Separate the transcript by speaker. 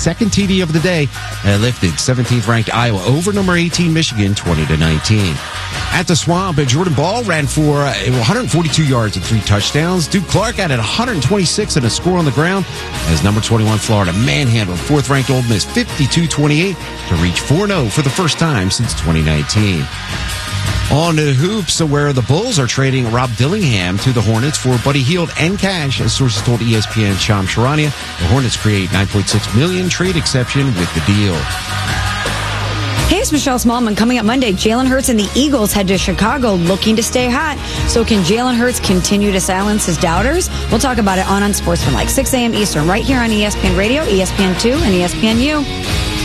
Speaker 1: second TD of the day lifted 17th ranked Iowa over number 18 Michigan 20-19. At the Swamp, Jordan Ball ran for 142 yards and 3 touchdowns. Duke Clark added 126 and a score on the ground as number 21 Florida manhandled 4th ranked Ole Miss 52-28 to reach 4-0 for the first time since 2019. On to hoops, where the Bulls are trading Rob Dillingham to the Hornets for Buddy Hield and cash, as sources told ESPN Shams Charania. The Hornets create $9.6 million trade exception with the deal.
Speaker 2: Hey, it's Michelle Smallman. Coming up Monday, Jalen Hurts and the Eagles head to Chicago looking to stay hot. So can Jalen Hurts continue to silence his doubters? We'll talk about it on Unsportsmanlike, 6 a.m. Eastern, right here on ESPN Radio, ESPN2, and ESPNU.